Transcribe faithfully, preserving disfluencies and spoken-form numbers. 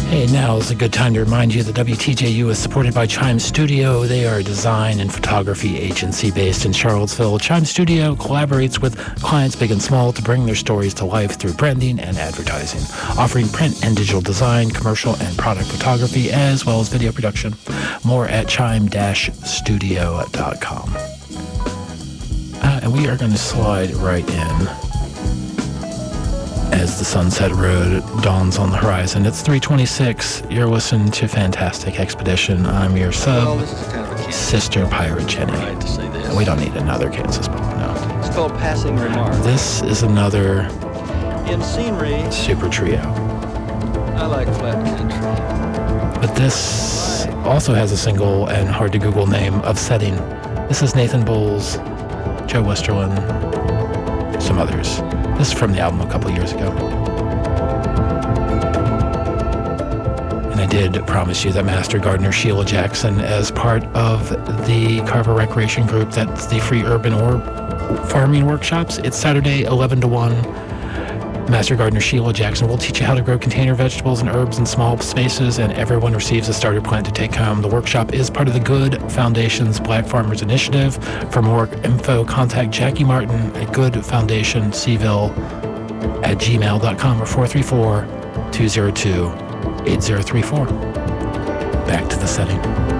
Hey, now is a good time to remind you that W T J U is supported by Chime Studio. They are a design and photography agency based in Charlottesville. Chime Studio collaborates with clients big and small to bring their stories to life through branding and advertising, offering print and digital design, commercial and product photography, as well as video production. More at chime dash studio dot com. Uh, and we are going to slide right in as the Sunset Road dawns on the horizon. It's three twenty-six. You're listening to Fantastic Expedition. I'm your sub, well, this is kind of a Sister Pirate Jenny. Right to say this. We don't need another Kansas poem, no. It's called Passing Remark. This is another In scenery, super trio. I like flat country. But this also has a single and hard to Google name of Setting. This is Nathan Bowles, Joe Westerlin, some others. This is from the album a couple years ago. And I did promise you that Master Gardener Sheila Jackson, as part of the Carver Recreation Group, that's the free urban or farming workshops. It's Saturday, eleven to one. Master Gardener Sheila Jackson will teach you how to grow container vegetables and herbs in small spaces, and everyone receives a starter plant to take home. The workshop is part of the Good Foundation's Black Farmers Initiative. For more info, contact Jackie Martin at Good Foundation Seville at gmail dot com or four three four, two zero two, eight zero three four. Back to the setting.